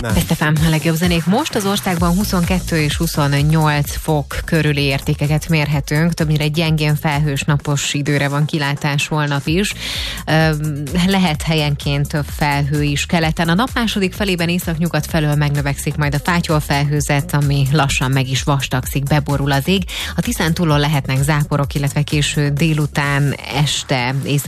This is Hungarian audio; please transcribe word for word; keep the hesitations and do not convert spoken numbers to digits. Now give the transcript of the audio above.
Estefán, a legjobb zenék. Most az országban huszonkettő és huszonnyolc fok körüli értékeket mérhetünk. Többnyire gyengén felhős napos időre van kilátás holnap is. Lehet helyenként több felhő is keleten. A nap második felében északnyugat felől megnövekszik majd a fátyolfelhőzet, ami lassan meg is vastagszik, beborul az ég. A Tiszántúlon lehetnek záporok, illetve késő délután, este, észak